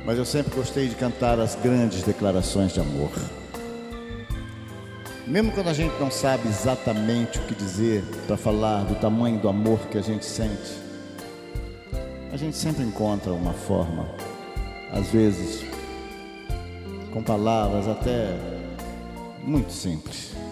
mas eu sempre gostei de cantar as grandes declarações de amor. Mesmo quando a gente não sabe exatamente o que dizer para falar do tamanho do amor que a gente sente, a gente sempre encontra uma forma, às vezes com palavras até muito simples.